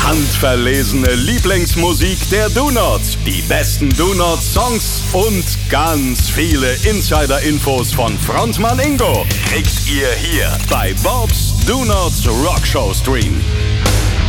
Handverlesene Lieblingsmusik der Do-Nots, die besten Do-Nots-Songs und ganz viele Insider-Infos von Frontmann Ingo kriegt ihr hier bei Bobs Do-Nots Rockshow Stream.